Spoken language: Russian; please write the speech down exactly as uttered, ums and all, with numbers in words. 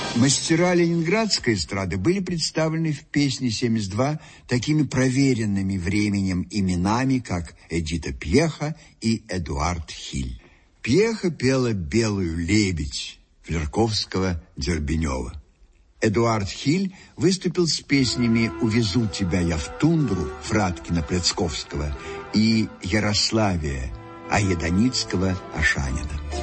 Мастера ленинградской эстрады были представлены в песне семьдесят два такими проверенными временем именами, как Эдита Пьеха и Эдуард Хиль. Пьеха пела «Белую лебедь» Флерковского-Дербенева. Эдуард Хиль выступил с песнями «Увезу тебя я в тундру» Фраткина-Пляцковского и «Ярославия» Аеданицкого-Ашанина.